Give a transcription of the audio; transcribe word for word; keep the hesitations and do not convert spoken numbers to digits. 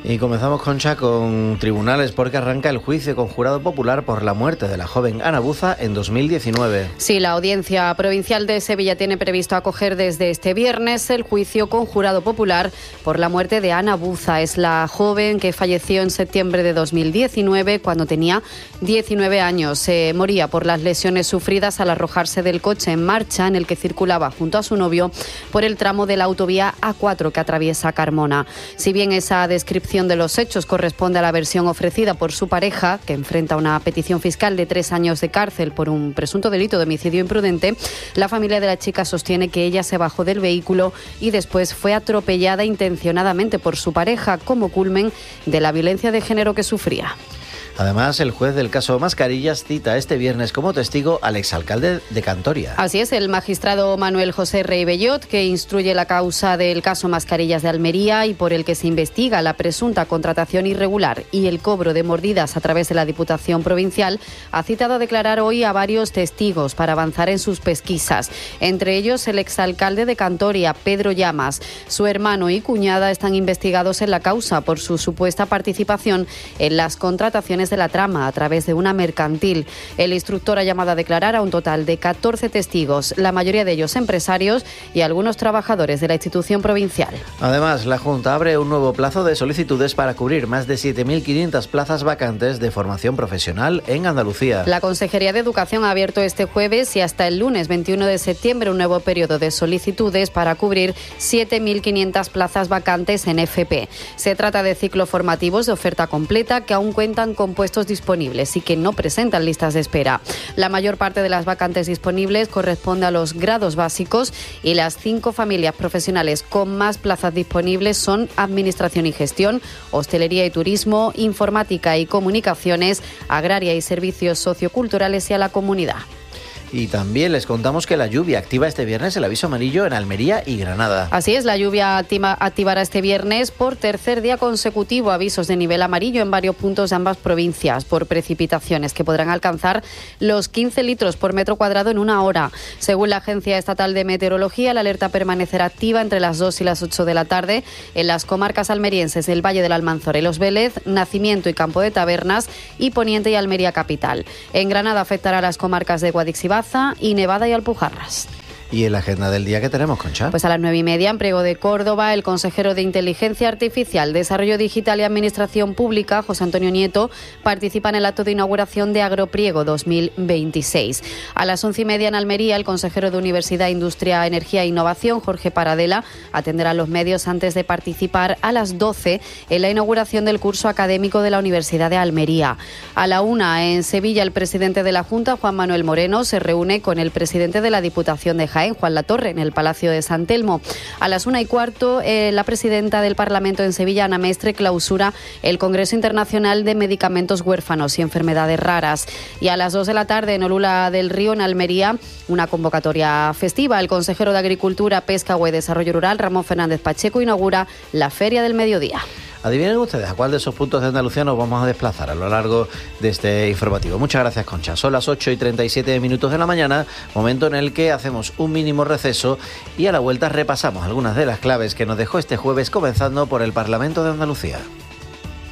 Y comenzamos, Concha, con tribunales porque arranca el juicio con jurado popular por la muerte de la joven Ana Buza en dos mil diecinueve. Sí, la Audiencia Provincial de Sevilla tiene previsto acoger desde este viernes el juicio con jurado popular por la muerte de Ana Buza. Es la joven que falleció en septiembre de dos mil diecinueve cuando tenía diecinueve años. Se moría por las lesiones sufridas al arrojarse del coche en marcha en el que circulaba junto a su novio por el tramo de la autovía A cuatro que atraviesa Carmona. Si bien esa descripción de los hechos corresponde a la versión ofrecida por su pareja, que enfrenta una petición fiscal de tres años de cárcel por un presunto delito de homicidio imprudente, la familia de la chica sostiene que ella se bajó del vehículo y después fue atropellada intencionadamente por su pareja como culmen de la violencia de género que sufría. Además, el juez del caso Mascarillas cita este viernes como testigo al exalcalde de Cantoria. Así es, el magistrado Manuel José Rey Bellot, que instruye la causa del caso Mascarillas de Almería y por el que se investiga la presunta contratación irregular y el cobro de mordidas a través de la Diputación Provincial, ha citado a declarar hoy a varios testigos para avanzar en sus pesquisas. Entre ellos, el exalcalde de Cantoria, Pedro Llamas. Su hermano y cuñada están investigados en la causa por su supuesta participación en las contrataciones de la trama a través de una mercantil. El instructor ha llamado a declarar a un total de catorce testigos, la mayoría de ellos empresarios y algunos trabajadores de la institución provincial. Además, la Junta abre un nuevo plazo de solicitudes para cubrir más de siete mil quinientas plazas vacantes de formación profesional en Andalucía. La Consejería de Educación ha abierto este jueves y hasta el lunes veintiuno de septiembre un nuevo periodo de solicitudes para cubrir siete mil quinientas plazas vacantes en F P. Se trata de ciclos formativos de oferta completa que aún cuentan con puestos disponibles y que no presentan listas de espera. La mayor parte de las vacantes disponibles corresponde a los grados básicos y las cinco familias profesionales con más plazas disponibles son Administración y Gestión, Hostelería y Turismo, Informática y Comunicaciones, Agraria y Servicios Socioculturales y a la Comunidad. Y también les contamos que la lluvia activa este viernes el aviso amarillo en Almería y Granada. Así es, la lluvia activa, activará este viernes por tercer día consecutivo avisos de nivel amarillo en varios puntos de ambas provincias por precipitaciones que podrán alcanzar los quince litros por metro cuadrado en una hora. Según la Agencia Estatal de Meteorología, la alerta permanecerá activa entre las dos y las ocho de la tarde en las comarcas almerienses del Valle del Almanzora y Los Vélez, Nacimiento y Campo de Tabernas y Poniente y Almería capital. En Granada afectará a las comarcas de Guadix y Nevada y Alpujarras. ¿Y en la agenda del día qué tenemos, Concha? Pues a las nueve y media, en Priego de Córdoba, el consejero de Inteligencia Artificial, Desarrollo Digital y Administración Pública, José Antonio Nieto, participa en el acto de inauguración de Agropriego dos mil veintiséis. A las once y media en Almería, el consejero de Universidad, Industria, Energía e Innovación, Jorge Paradela, atenderá a los medios antes de participar a las doce en la inauguración del curso académico de la Universidad de Almería. A la una, en Sevilla, el presidente de la Junta, Juan Manuel Moreno, se reúne con el presidente de la Diputación de Jaén, en Juan Latorre, en el Palacio de San Telmo. A las una y cuarto, eh, la presidenta del Parlamento en Sevilla, Ana Mestre, clausura el Congreso Internacional de Medicamentos Huérfanos y Enfermedades Raras. Y a las dos de la tarde, en Olula del Río, en Almería, una convocatoria festiva. El consejero de Agricultura, Pesca, Agua y Desarrollo Rural, Ramón Fernández Pacheco, inaugura la Feria del Mediodía. Adivinen ustedes a cuál de esos puntos de Andalucía nos vamos a desplazar a lo largo de este informativo. Muchas gracias, Concha. Son las ocho y treinta y siete minutos de la mañana, momento en el que hacemos un mínimo receso y a la vuelta repasamos algunas de las claves que nos dejó este jueves, comenzando por el Parlamento de Andalucía.